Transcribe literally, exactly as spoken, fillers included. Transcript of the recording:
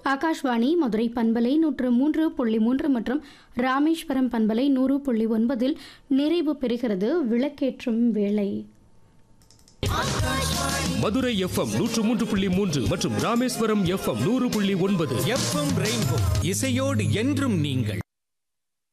ஆகாஷ்வாணி மதுரை பண்பலை நூற்று மூன்று புள்ளி மூன்று மற்றும் ராமேஸ்வரம் பண்பலை நூறு புள்ளி ஒன்பதில் நிறைவு பெறுகிறது விளக்கேற்றும் வேளை. மதுரை எஃப்எம் நூற்று மூன்று புள்ளி மூன்று மற்றும் ராமேஸ்வரம் எஃப்எம் நூறு புள்ளி ஒன்பது. எஃப்எம் ரெயின்போ இசையோடு என்றும் நீங்கள்.